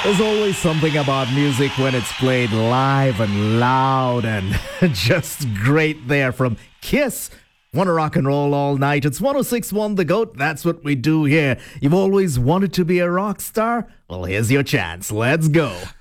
There's always something about music when it's played live and loud and just great there from Kiss. Wanna rock and roll all night? It's 1061 The Goat. That's what we do here. You've always wanted to be a rock star? Well, here's your chance. Let's go.